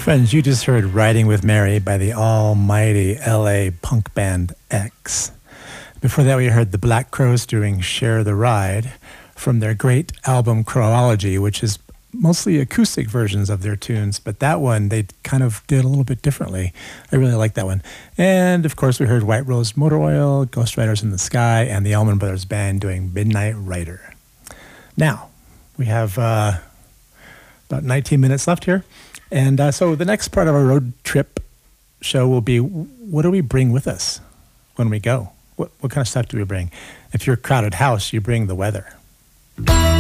Friends, you just heard Riding with Mary by the almighty LA punk band X. Before that, we heard the Black Crowes doing Share the Ride from their great album Crowology, which is mostly acoustic versions of their tunes, but that one they kind of did a little bit differently. I really like that one. And of course, we heard White Rose Motor Oil, Ghost Riders in the Sky, and the Allman Brothers Band doing Midnight Rider. Now, we have about 19 minutes left here. And so the next part of our road trip show will be, what do we bring with us when we go? What kind of stuff do we bring? If you're a crowded house, you bring the weather.